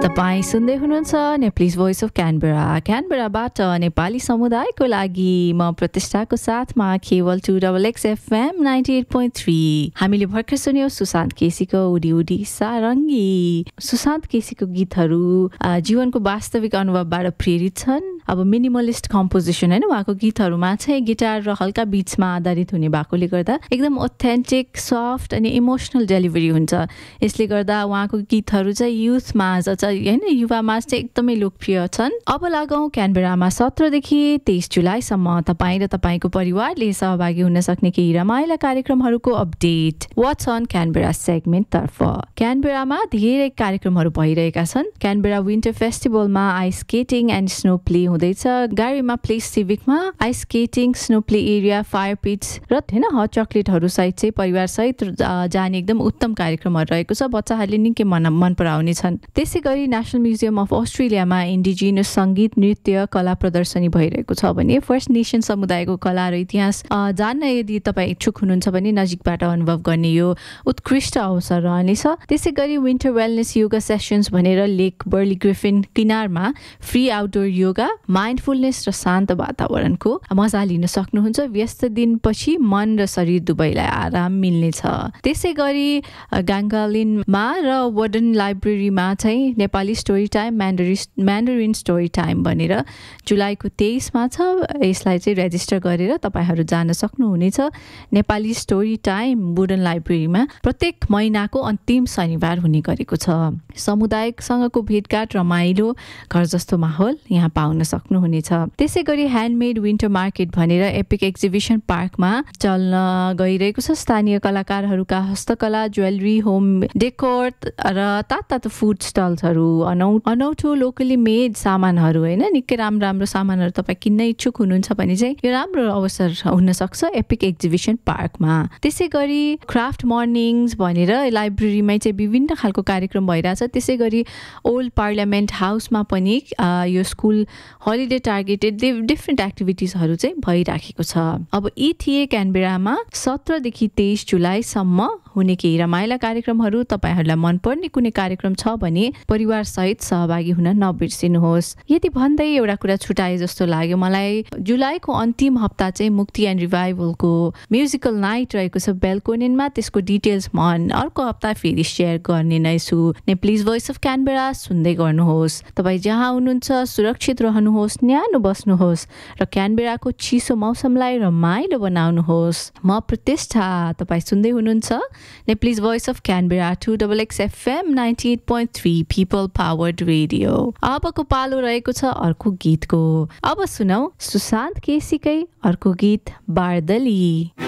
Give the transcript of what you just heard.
तपाईं सुन्दै हुनुहुन्छ नेप्लिज भोइस अफ क्यानबेराबाट नेपाली समुदायको लागि म प्रतिष्ठाको साथमा केवल 2XX FM 98.3। हामीले भर्खर सुन्यौं सुशान्त केसीको उडी उडी सारङ्गी। सुशान्त केसीको गीतहरू जीवनको वास्तविक अनुभवबाट प्रेरित छन्। अब मिनिमलिस्ट कम्पोजिसन हैन, उहाँको गीतहरूमा चाहिँ गिटार र हल्का बीट्समा आधारित हुने भएकोले गर्दा एकदम अथेन्टिक, सफ्ट अनि इमोसनल डेलिभरी हुन्छ। यसले गर्दा उहाँको गीतहरू चाहिँ युथमा हैन, युवामा चाहिँ एकदमै लोकप्रिय छन्। अब लागौं क्यानबेरामा 17 देखि 23 जुलाईसम्म तपाईं र तपाईंको परिवारले सहभागी हुन सक्ने केही रमाइला कार्यक्रमहरूको update what's on Canberra segment तर्फ। क्यानबेरामा धेरै कार्यक्रमहरू भइरहेका छन्। Canberra winter फेस्टिभलमा ice skating and snow play हुँदैछ। गारीमा place सिभिकमा ice skating, snow play area, fire पिट्स र हैन हट चकलेटहरू सहित चाहिँ परिवार सहित जाने एकदम उत्तम कार्यक्रमहरू रहेको छ। बच्चाहरूले निकै मन पराउने छन्। त्यसै गरी नेशनल म्युजियम अफ अस्ट्रेलियामा इन्डिजिनस सङ्गीत, नृत्य, कला प्रदर्शनी भइरहेको छ भने फर्स्ट नेसन समुदायको कला र इतिहास जान्न यदि तपाईँ इच्छुक हुनुहुन्छ भने नजिकबाट अनुभव गर्ने यो उत्कृष्ट अवसर रहनेछ। त्यसै गरी विन्टर वेलनेस योगा सेसन्स भनेर लेक बर्ली ग्रिफिन किनारमा फ्री आउटडोर योगा, माइन्डफुलनेस र शान्त वातावरणको मजा लिन सक्नुहुन्छ। व्यस्त दिनपछि मन र शरीर दुवैलाई आराम मिल्नेछ। त्यसै गरी गाङ्गालिनमा र वर्डन लाइब्रेरीमा चाहिँ Nepali story time, Mandarin story time भनेर जुलाईको 23मा छ। यसलाई चाहिँ रेजिस्टर गरेर तपाईँहरू जान सक्नुहुनेछ। नेपाली स्टोरी टाइम वुडन लाइब्रेरीमा प्रत्येक महिनाको अन्तिम शनिबार हुने गरेको छ। समुदायसँगको भेटघाट, रमाइलो घर जस्तो माहौल यहाँ पाउन सक्नुहुनेछ। त्यसै गरी ह्यान्डमेड विन्टर मार्केट भनेर एपिक एक्जिबिसन पार्कमा चल्न गइरहेको छ। स्थानीय कलाकारहरूका हस्तकला, ज्वेलरी, होम डेकोर र तातो फुड स्टल्सहरू, अनौठो लोकली मेड सामानहरू हैन, निकै राम्रो सामानहरू तपाईँ किन्न इच्छुक हुनुहुन्छ भने चाहिँ यो राम्रो अवसर हुन सक्छ एपिक एक्जिबिसन पार्कमा। त्यसै गरी क्राफ्ट मर्निङ्स भनेर लाइब्रेरीमै चाहिँ विभिन्न खालको कार्यक्रम भइरहेछ। त्यसै गरी ओल्ड पार्लियामेन्ट हाउसमा पनि यो स्कुल हलिडे टार्गेटेड डिफ्रेन्ट एक्टिभिटिजहरू चाहिँ भइराखेको छ। अब यी थिए क्यानबेरामा 17 देखि 23 जुलाईसम्म हुने केही रमाइला कार्यक्रमहरू। तपाईँहरूलाई मनपर्ने कुनै कार्यक्रम छ भने परिवार सहित सहभागी हुन नबिर्सिनुहोस्। यति भन्दै एउटा कुरा छुटाए जस्तो लाग्यो मलाई, जुलाईको अन्तिम हप्ता चाहिँ मुक्ति एन्ड रिभाइभलको म्युजिकल नाइट रहेको छ बेल्कोनिनमा। त्यसको डिटेल्स म अर्को हप्ता फेरि सेयर गर्ने नै छु। नेप्लिज भोइस अफ क्यानबेरा सुन्दै गर्नुहोस्। तपाईँ जहाँ हुनुहुन्छ सुरक्षित रहनुहोस्, न्यानो बस्नुहोस् र क्यानबेराको चिसो मौसमलाई रमाइलो बनाउनुहोस्। म प्रतिष्ठा, तपाईँ सुन्दै हुनुहुन्छ Nepalese voice of Canberra 2XX FM 98.3 people powered radio. अबको पालो रहेको छ अर्को गीतको। अब सुनौ सुशान्त केसीकै अर्को गीत बार्दली।